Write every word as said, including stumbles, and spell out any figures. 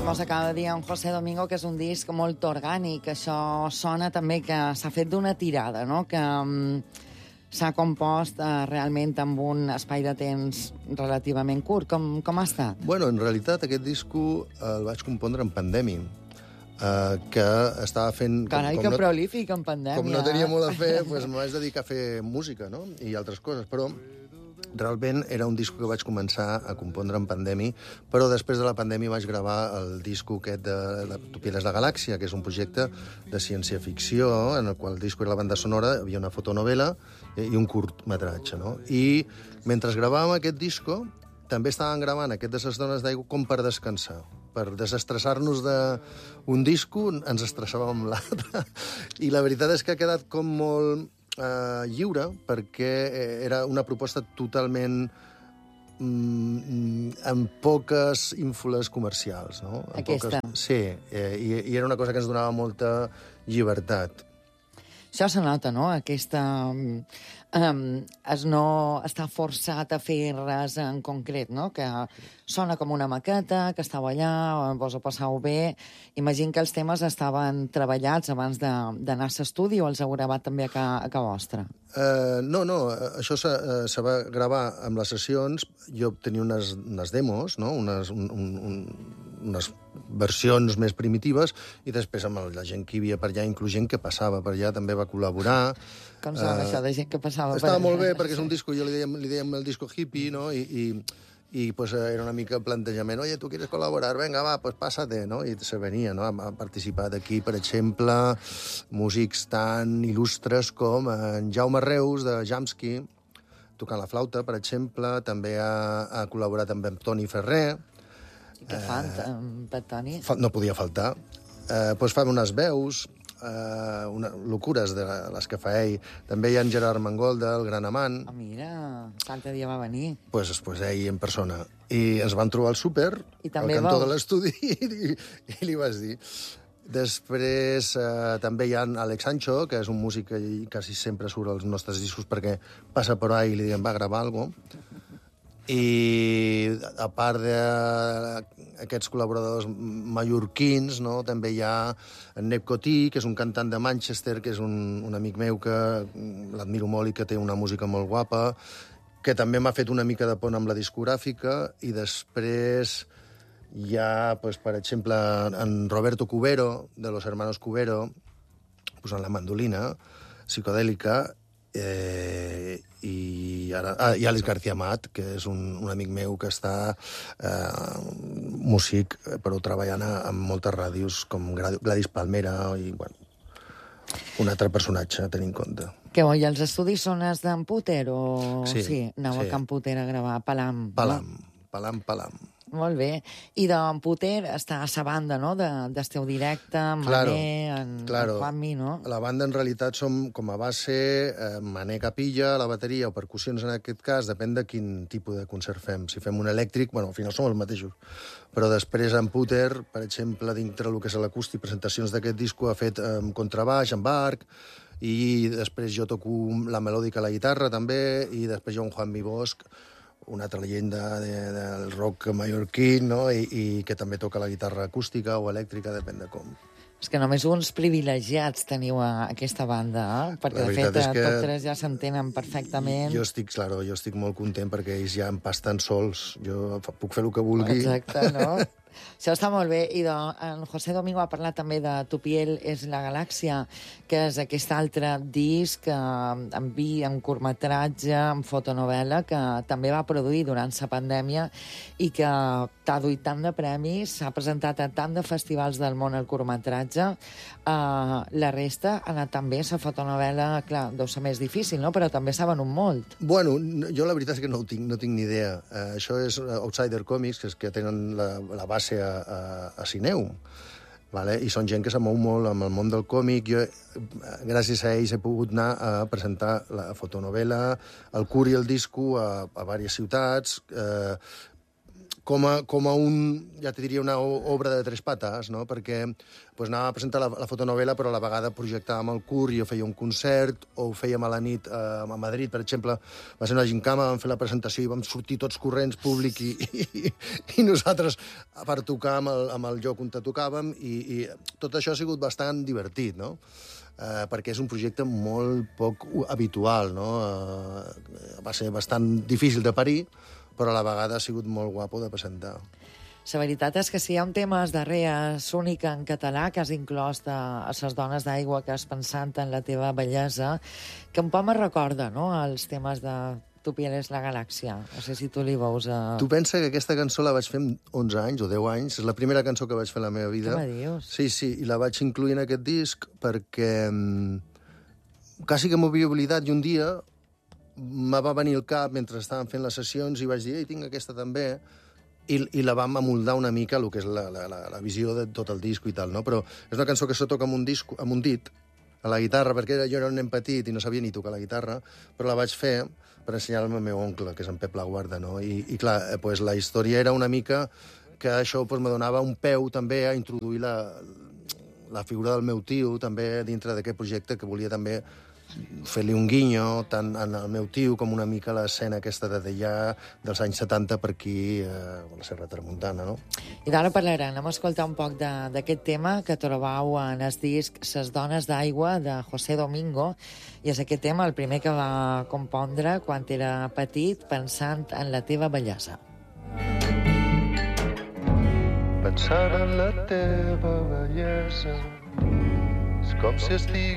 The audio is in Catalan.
Mos acaba de dir en José Domingo que és un disc molt orgànic. Això sona també que s'ha fet d'una tirada, no? Que um, s'ha compost uh, realment amb un espai de temps relativament curt. Com, com ha estat? Bueno, en realitat aquest disco el vaig compondre en pandèmia. Uh, que estava fent... Carai, com, que com no, prolífic en pandèmia. Com no tenia molt a fer, doncs me vaig dedicar a fer música, no? I altres coses, però realment era un disco que vaig començar a compondre en pandèmia, però després de la pandèmia vaig gravar el disco aquest de la Utopia és la galàxia, que és un projecte de ciència-ficció, en el qual el disco era la banda sonora, hi havia una fotonovela i un curtmetratge, no? I mentre gravàvem aquest disco, també estàvem gravant aquest de les dones d'aigua com per descansar. Per desestressar-nos d'un disco, ens estressàvem amb l'altre. I la veritat és que ha quedat com molt eh, lliure, perquè era una proposta totalment mm, amb poques ínfules comercials. No? Amb Aquesta. Poques... Sí, eh, i, i era una cosa que ens donava molta llibertat. Això se nota, no? Aquesta... Um, es no està forçat a fer res en concret, no? Que sona com una maqueta, que estàu allà, vos ho passau bé. Imagino que els temes estaven treballats abans d'anar a l'estudi o els heu gravat també a ca, a ca vostra? Uh, no, no, això se, uh, se va gravar amb les sessions. Jo tenia unes, unes demos, no? unes, un, un, un, unes versions més primitives, i després amb la gent que hi havia per allà, inclús gent que passava per allà, també va col·laborar. Com sona uh, això de gent que passava Estava per allà? molt bé, perquè és un disco, jo li dèiem, li dèiem el disco hippie, no? I, i, i pues, era una mica plantejament, oye, tu quieres col·laborar? Venga, va, pues pásate, no? I se venia, no? Ha participat aquí, per exemple, músics tan il·lustres com en Jaume Reus, de Jamsky, tocant la flauta, per exemple. També ha, ha col·laborat amb en Toni Ferrer. Què fan, eh, Toni? No podia faltar. Eh, pues fa unes veus, eh, una, locures de les que fa ell. També hi ha en Gerard Mangolda, el gran amant. Oh, mira, l'altre dia va venir. Pues, pues ell en persona. I ens van trobar al súper, I també al cantó vau. de l'estudi, i, i li vas dir. Després eh, també hi ha Alex Sancho, que és un músic que quasi sempre surt als nostres discos perquè passa per ahí i li diem, va gravar alguna cosa. I a part d'aquests col·laboradors mallorquins, no, també hi ha en Neb Cotí, que és un cantant de Manchester, que és un, un amic meu que l'admiro molt i que té una música molt guapa, que també m'ha fet una mica de pont amb la discogràfica. I després hi ha, pues, per exemple, en Roberto Cubero, de los hermanos Cubero, posant la mandolina psicodèlica. Eh, i ara ah, i Àlex García Mat, que és un, un amic meu que està eh, músic, però treballant en moltes ràdios com Gladys Palmera i, bueno, un altre personatge a tenir en compte. Que oi, els estudis són els d'en Puter o... Sí, sí, aneu sí. a Can Puter a gravar Palam. Palam, no? Palam, Palam. Molt bé. I d'en Puter està a sa banda, no?, de, d'esteu directe, en Claro, Mané, en, claro. en Juanmi, no? La banda, en realitat, som com a base eh, Mané Capilla, la bateria o percussions en aquest cas, depèn de quin tipus de concert fem. Si fem un elèctric, bueno, al final som els mateixos. Però després en Puter, per exemple, dintre el que és l'acústic, presentacions d'aquest disco, ha fet eh, contrabaix, amb arc, i després jo toco la melòdica a la guitarra, també, i després hi ha un Juanmi Bosch, una altra llegenda de, del rock mallorquí, no? I, i que també toca la guitarra acústica o elèctrica, depèn de com. És que només uns privilegiats teniu a aquesta banda, eh? Perquè, de fet, que... tots tres ja s'entenen perfectament. Jo estic, claro, jo estic molt content perquè ells ja em pasten sols. Jo puc fer el que vulgui. Exacte, no? Això està molt bé. I de, en José Domingo ha parlat també de Tu piel és la galàxia, que és aquest altre disc en vi, en curtmetratge, en fotonovela, que també va produir durant la pandèmia i que t'ha duit tant de premis, s'ha presentat a tant de festivals del món el curtmetratge. Uh, la resta ha anat també a la fotonovela, clar, deu ser més difícil, no? Però també s'ha venut molt. Bueno, jo la veritat és que no ho tinc, no tinc ni idea. Uh, això és Outsider Comics, que és que tenen la, la base a, a, a Cineum, vale? I són gent que se mou molt amb el món del còmic. Jo, gràcies a ells, he pogut anar a presentar la fotonovela, el curt i el disco a, a diverses ciutats, eh, com a, com a un, ja te diria, una obra de tres pates, no? Perquè pues, anàvem a presentar la, la fotonovela, però a la vegada projectàvem el curt i jo feia un concert, o ho fèiem a la nit eh, a Madrid, per exemple, va ser una gincama, vam fer la presentació i vam sortir tots corrents, públic, i, i, i nosaltres per tocar amb el, amb el lloc on tocàvem, i, i tot això ha sigut bastant divertit, no? Eh, perquè és un projecte molt poc habitual, no? Eh, va ser bastant difícil de parir, però a la vegada ha sigut molt guapo de presentar. La veritat és que si hi ha un tema darrere únic en català que has inclòs de, a les dones d'aigua que has pensat en la teva bellesa, que un poc me recorda, no?, els temes de Tu piel és la galàxia. No sé si tu li veus a... Tu pensa que aquesta cançó la vaig fer amb onze anys o deu anys. És la primera cançó que vaig fer en la meva vida. Què me dius? Sí, sí, i la vaig incluir en aquest disc perquè quasi que m'ho havia oblidat i un dia me va venir al cap mentre estàvem fent les sessions i vaig dir, ei, tinc aquesta també, i, i la vam amoldar una mica el que és la, la, la, la visió de tot el disc i tal, no? Però és una cançó que se toca amb un, disc, amb un dit, a la guitarra, perquè jo era un nen petit i no sabia ni tocar la guitarra, però la vaig fer per ensenyar-la al meu oncle, que és en Pep Laguarda, no? I, i clar, pues, la història era una mica que això pues, me donava un peu també a introduir la, la figura del meu tio també dintre d'aquest projecte, que volia també fer-li un guinyo tant en el meu tio com una mica l'escena aquesta de Deià dels anys setanta per aquí, eh, a la Serra Tramuntana, no? I d'ara parlarem, anem a escoltar un poc d'aquest tema que trobau en el disc Ses dones d'aigua, de José Domingo, i és aquest tema el primer que va compondre quan era petit, pensant en la teva bellesa. Pensant en la teva bellesa és com si estigui